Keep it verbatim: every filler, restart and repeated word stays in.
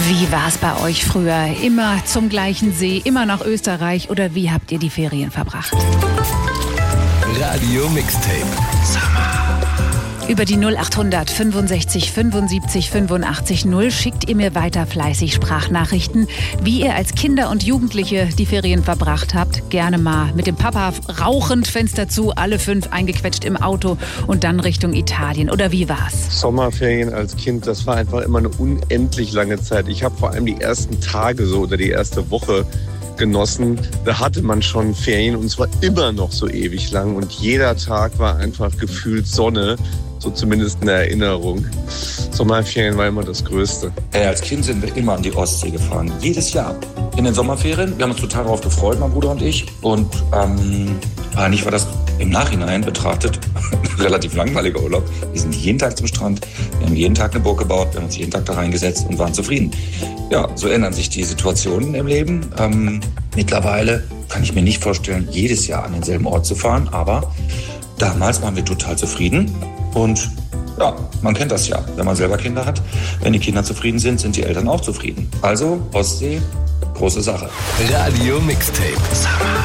Wie war es bei euch früher? Immer zum gleichen See, immer nach Österreich oder wie habt ihr die Ferien verbracht? Radio Mixtape Summer. Über die null achthundert fünfundsechzig fünfundsiebzig fünfundachtzig null schickt ihr mir weiter fleißig Sprachnachrichten, wie ihr als Kinder und Jugendliche die Ferien verbracht habt. Gerne mal mit dem Papa rauchend, Fenster zu, alle fünf eingequetscht im Auto und dann Richtung Italien. Oder wie war's? Sommerferien als Kind, das war einfach immer eine unendlich lange Zeit. Ich habe vor allem die ersten Tage so oder die erste Woche genossen. Da hatte man schon Ferien und zwar immer noch so ewig lang und jeder Tag war einfach gefühlt Sonne. So zumindest in der Erinnerung. Sommerferien war immer das Größte. Hey, als Kind sind wir immer an die Ostsee gefahren. Jedes Jahr. In den Sommerferien. Wir haben uns total darauf gefreut, mein Bruder und ich. Und ähm, eigentlich war das im Nachhinein betrachtet ein relativ langweiliger Urlaub. Wir sind jeden Tag zum Strand. Wir haben jeden Tag eine Burg gebaut. Wir haben uns jeden Tag da reingesetzt und waren zufrieden. Ja, so ändern sich die Situationen im Leben. Ähm, mittlerweile kann ich mir nicht vorstellen, jedes Jahr an denselben Ort zu fahren. Aber damals waren wir total zufrieden. Und ja, man kennt das ja, wenn man selber Kinder hat. Wenn die Kinder zufrieden sind, sind die Eltern auch zufrieden. Also, Ostsee, große Sache. Radio Mixtape Summer.